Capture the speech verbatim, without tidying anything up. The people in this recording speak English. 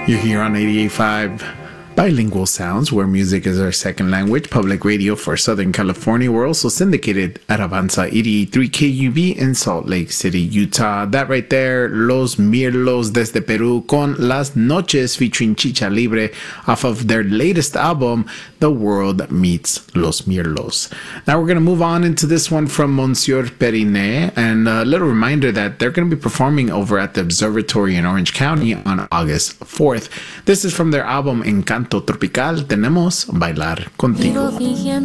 You're here on eighty-eight point five Bilingual Sounds, where music is our second language, public radio for Southern California. We're also syndicated at Avanza eighty-eight point three K U B in Salt Lake City, Utah. That right there, Los Mirlos desde Peru con Las Noches featuring Chicha Libre off of their latest album, The World Meets Los Mirlos. Now we're going to move on into this one from Monsieur Periné, and a little reminder that they're going to be performing over at the Observatory in Orange County on August fourth. This is from their album Encanto Tropical. Tenemos Bailar Contigo.